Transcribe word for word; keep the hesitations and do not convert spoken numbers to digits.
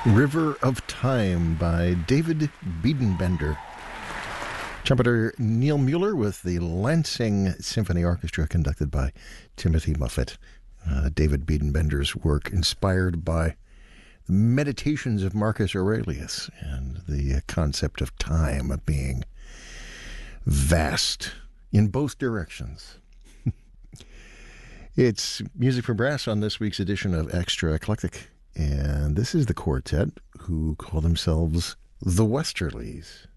River of Time by David Biedenbender. Trumpeter Neil Mueller with the Lansing Symphony Orchestra conducted by Timothy Muffet. Uh, David Biedenbender's work inspired by the meditations of Marcus Aurelius and the concept of time being vast in both directions. It's Music for Brass on this week's edition of Extra Eclectic. And this is the quartet who call themselves the Westerlies.